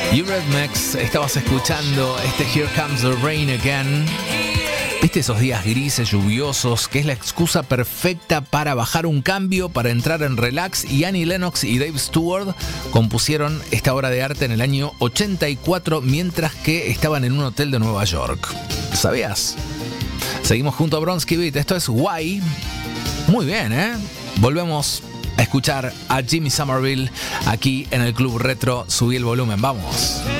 Eurythmics, estabas escuchando este Here Comes the Rain Again. ¿Viste esos días grises, lluviosos, que es la excusa perfecta para bajar un cambio, para entrar en relax? Y Annie Lennox y Dave Stewart compusieron esta obra de arte en el año 84 mientras que estaban en un hotel de Nueva York. ¿Sabías? Seguimos junto a Bronski Beat. Esto es Why. Muy bien, ¿eh? Volvemos a escuchar a Jimmy Somerville aquí en el Club Retro. Subí el volumen, vamos.